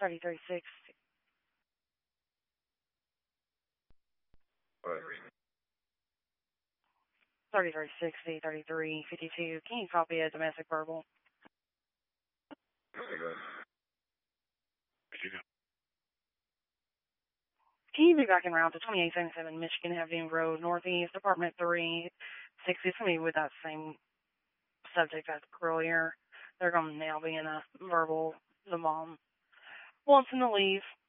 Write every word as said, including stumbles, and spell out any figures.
thirty-three sixty. Right. thirty-three sixty, thirty-three fifty-two. Can you copy a domestic verbal? Okay. Can you be back en route to twenty-eight seventy-seven Michigan Avenue Road, Northeast, Apartment three sixty? It's going to be with that same subject as earlier. They're going to now be in a verbal, the mom wants him to leave.